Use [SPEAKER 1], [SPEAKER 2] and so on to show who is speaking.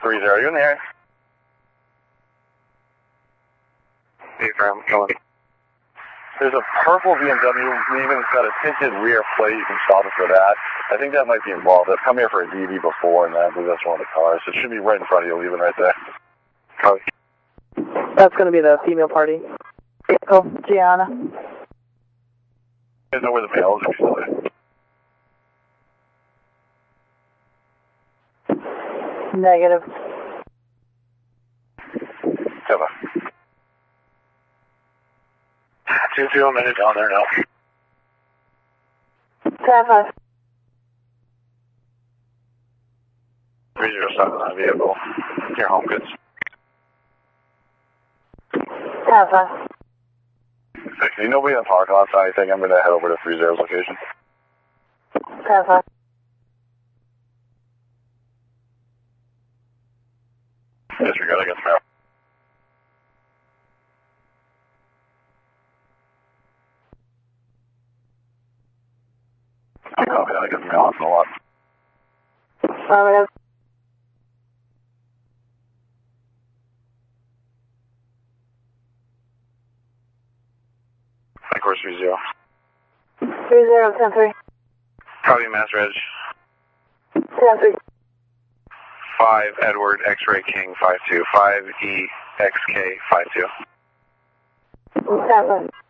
[SPEAKER 1] 30, are you in the air?
[SPEAKER 2] Hey, Graham, going.
[SPEAKER 1] There's a purple BMW, even it's got a tinted rear plate. You can stop it for that. I think that might be involved. I've come here for a DD before, and I believe that's one of the cars. It should be right in front of you, leaving right there.
[SPEAKER 2] Copy.
[SPEAKER 3] That's going to be the female party. Oh, Gianna.
[SPEAKER 1] You guys know where the male is? Still there?
[SPEAKER 3] Negative.
[SPEAKER 1] Teva.
[SPEAKER 2] 2-0 minute down there now.
[SPEAKER 3] 10-5.
[SPEAKER 2] 307 on vehicle. Your home goods.
[SPEAKER 3] 10-5.
[SPEAKER 1] Any nobody in the parking lot, so I think I'm going to head over to 30's location.
[SPEAKER 3] 10-5.
[SPEAKER 1] Disregard, I guess, ma'am. I copy that, I guess, ma'am. That's a lot.
[SPEAKER 3] Affirmative.
[SPEAKER 2] Of course, 30.
[SPEAKER 3] 30-10-3.
[SPEAKER 2] Copy, Mass Reg.
[SPEAKER 3] 10-3.
[SPEAKER 2] 5 Edward X-Ray King 52. 5 EXK 52.
[SPEAKER 3] 10-5.